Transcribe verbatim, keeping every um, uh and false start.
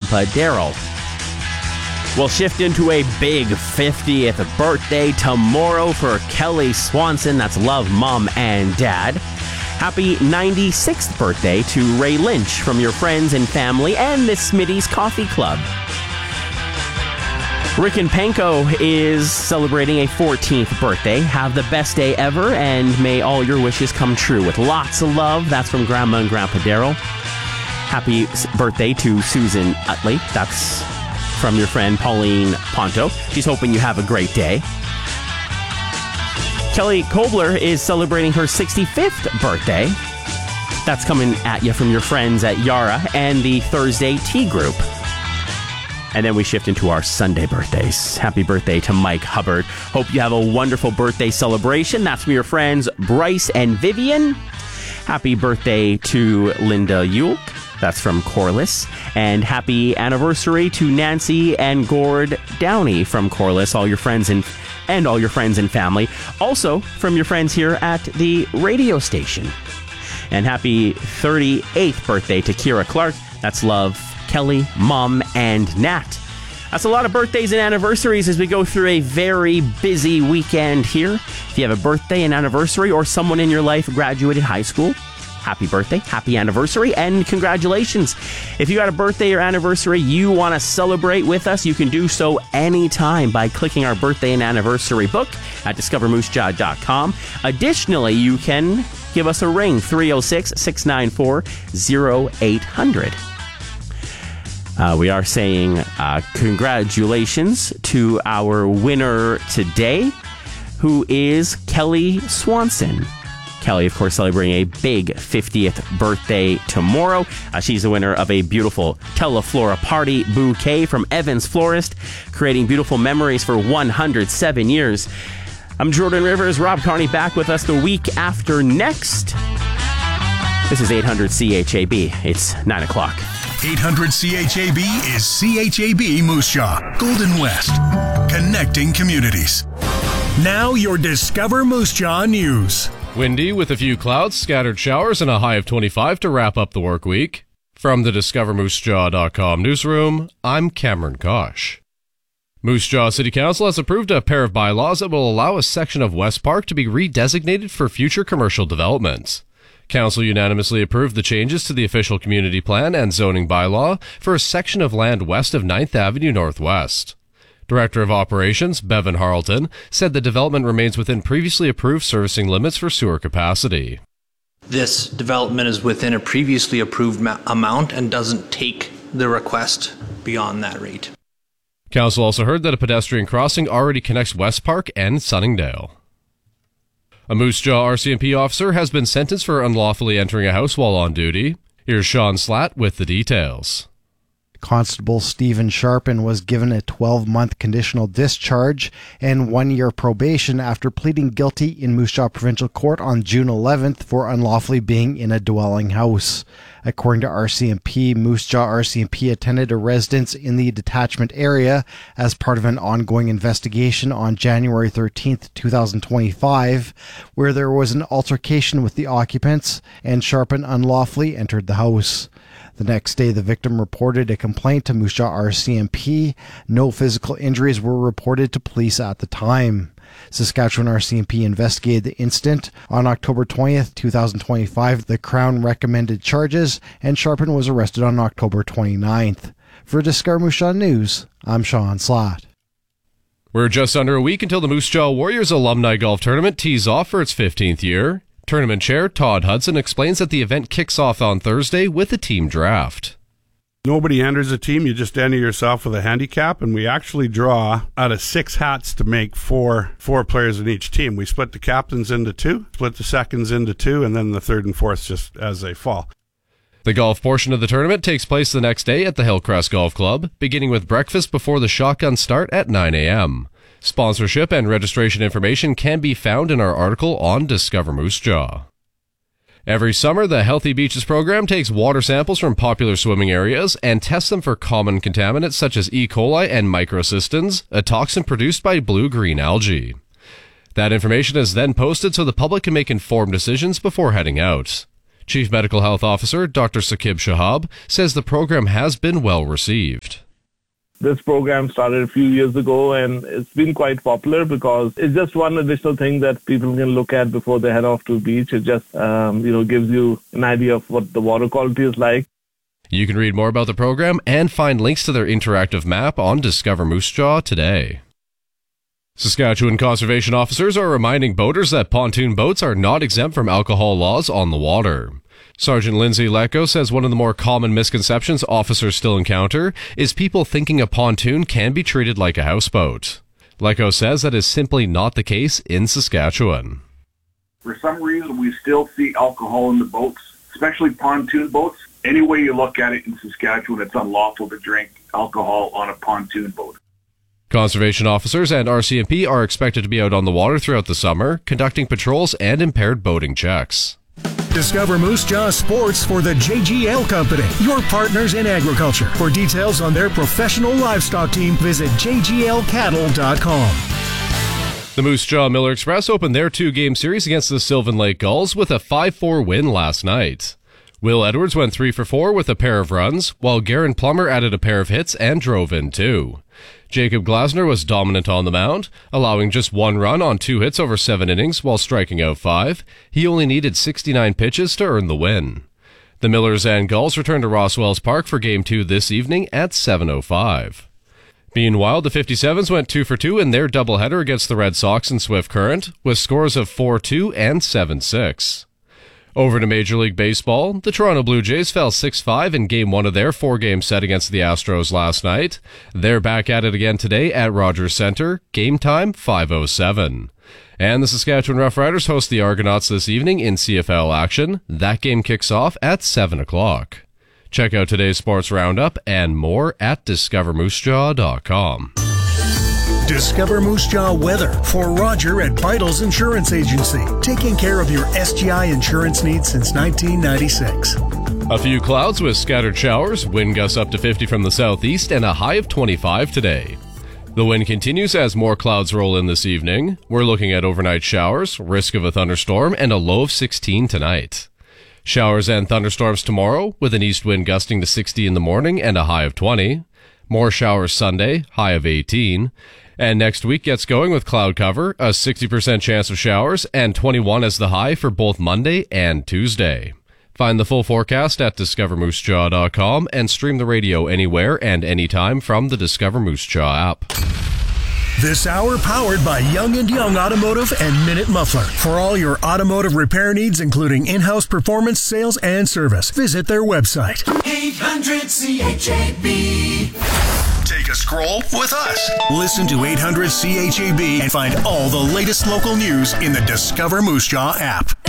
Grandpa Daryl. We'll shift into a big fiftieth birthday tomorrow for Kelly Swanson. That's Love, Mom, and Dad. Happy ninety-sixth birthday to Ray Lynch from your friends and family and the Smitty's Coffee Club. Rick and Panko is celebrating a fourteenth birthday. Have the best day ever, and may all your wishes come true with lots of love. That's from Grandma and Grandpa Daryl. Happy birthday to Susan Utley. That's from your friend Pauline Ponto. She's hoping you have a great day. Kelly Kobler is celebrating her sixty-fifth birthday. That's coming at you from your friends at Yara and the Thursday Tea Group. And then we shift into our Sunday birthdays. Happy birthday to Mike Hubbard. Hope you have a wonderful birthday celebration. That's from your friends Bryce and Vivian. Happy birthday to Linda Yulk. That's from Corliss. And happy anniversary to Nancy and Gord Downey from Corliss. All your friends and and all your friends and family. Also from your friends here at the radio station. And happy thirty-eighth birthday to Kira Clark. That's Love, Kelly, Mom, and Nat. That's a lot of birthdays and anniversaries as we go through a very busy weekend here. If you have a birthday, an anniversary, or someone in your life graduated high school, happy birthday, happy anniversary, and congratulations. If you got a birthday or anniversary you want to celebrate with us, you can do so anytime by clicking our birthday and anniversary book at discover moose jaw dot com. Additionally, you can give us a ring, three oh six, six nine four, oh eight hundred. Uh, we are saying uh, congratulations to our winner today, who is Kelly Swanson. Kelly, of course, celebrating a big fiftieth birthday tomorrow. Uh, she's the winner of a beautiful Teleflora Party bouquet from Evans Florist, creating beautiful memories for one hundred seven years. I'm Jordan Rivers. Rob Carney back with us the week after next. This is eight hundred C H A B. It's nine o'clock. eight hundred C H A B is C H A B Moose Jaw, Golden West, connecting communities. Now your Discover Moose Jaw news. Windy with a few clouds, scattered showers, and a high of twenty-five to wrap up the work week. From the discover moose jaw dot com newsroom, I'm Cameron Kosh. Moose Jaw City Council has approved a pair of bylaws that will allow a section of West Park to be redesignated for future commercial developments. Council unanimously approved the changes to the official community plan and zoning bylaw for a section of land west of ninth Avenue Northwest. Director of Operations, Bevan Harleton, said the development remains within previously approved servicing limits for sewer capacity. This development is within a previously approved ma- amount and doesn't take the request beyond that rate. Council also heard that a pedestrian crossing already connects West Park and Sunningdale. A Moose Jaw R C M P officer has been sentenced for unlawfully entering a house while on duty. Here's Sean Slatt with the details. Constable Stephen Sharpen was given a twelve-month conditional discharge and one-year probation after pleading guilty in Moose Jaw Provincial Court on June eleventh for unlawfully being in a dwelling house. According to R C M P, Moose Jaw R C M P attended a residence in the detachment area as part of an ongoing investigation on January thirteenth, twenty twenty-five, where there was an altercation with the occupants and Sharpen unlawfully entered the house. The next day, the victim reported a complaint to Moose Jaw R C M P. No physical injuries were reported to police at the time. Saskatchewan R C M P investigated the incident. On October twentieth, twenty twenty-five, the Crown recommended charges, and Sharpen was arrested on October twenty-ninth. For Discover Moose Jaw News, I'm Sean Slatt. We're just under a week until the Moose Jaw Warriors Alumni Golf Tournament tees off for its fifteenth year. Tournament Chair Todd Hudson explains that the event kicks off on Thursday with a team draft. Nobody enters a team, you just enter yourself with a handicap, and we actually draw out of six hats to make four four players in each team. We split the captains into two, split the seconds into two, and then the third and fourth just as they fall. The golf portion of the tournament takes place the next day at the Hillcrest Golf Club, beginning with breakfast before the shotgun start at nine a.m. Sponsorship and registration information can be found in our article on Discover Moose Jaw. Every summer, the Healthy Beaches program takes water samples from popular swimming areas and tests them for common contaminants such as E. coli and microcystins, a toxin produced by blue-green algae. That information is then posted so the public can make informed decisions before heading out. Chief Medical Health Officer Doctor Saqib Shahab says the program has been well received. This program started a few years ago, and it's been quite popular because it's just one additional thing that people can look at before they head off to the beach. It just, um, you know, gives you an idea of what the water quality is like. You can read more about the program and find links to their interactive map on Discover Moose Jaw today. Saskatchewan conservation officers are reminding boaters that pontoon boats are not exempt from alcohol laws on the water. Sergeant Lindsay Lecko says one of the more common misconceptions officers still encounter is people thinking a pontoon can be treated like a houseboat. Lecko says that is simply not the case in Saskatchewan. For some reason, we still see alcohol in the boats, especially pontoon boats. Any way you look at it in Saskatchewan, it's unlawful to drink alcohol on a pontoon boat. Conservation officers and R C M P are expected to be out on the water throughout the summer, conducting patrols and impaired boating checks. Discover Moose Jaw Sports for the J G L Company, your partners in agriculture. For details on their professional livestock team, visit j g l cattle dot com. The Moose Jaw Miller Express opened their two-game series against the Sylvan Lake Gulls with a five four win last night. Will Edwards went three for four with a pair of runs, while Garen Plummer added a pair of hits and drove in two. Jacob Glasner was dominant on the mound, allowing just one run on two hits over seven innings while striking out five. He only needed sixty-nine pitches to earn the win. The Millers and Gulls return to Rosswells Park for Game two this evening at seven oh five. Meanwhile, the fifty-sevens went two for two in their doubleheader against the Red Sox and Swift Current, with scores of four two and seven six. Over to Major League Baseball, the Toronto Blue Jays fell six five in Game one of their four-game set against the Astros last night. They're back at it again today at Rogers Centre, game time five oh seven. And the Saskatchewan Roughriders host the Argonauts this evening in C F L action. That game kicks off at seven o'clock. Check out today's sports roundup and more at discover moose jaw dot com. Discover Moose Jaw weather for Roger at Vitals Insurance Agency, taking care of your S G I insurance needs since nineteen ninety-six. A few clouds with scattered showers, wind gusts up to fifty from the southeast, and a high of twenty-five today. The wind continues as more clouds roll in this evening. We're looking at overnight showers, risk of a thunderstorm, and a low of sixteen tonight. Showers and thunderstorms tomorrow, with an east wind gusting to sixty in the morning and a high of twenty. More showers Sunday, high of eighteen. And next week gets going with cloud cover, a sixty percent chance of showers, and twenty-one as the high for both Monday and Tuesday. Find the full forecast at discover moose jaw dot com and stream the radio anywhere and anytime from the Discover Moose Jaw app. This hour powered by Young and Young Automotive and Minute Muffler. For all your automotive repair needs, including in-house performance, sales, and service, visit their website. eight hundred C H A B. Take a scroll with us. Listen to eight hundred C H A B and find all the latest local news in the Discover Moose Jaw app.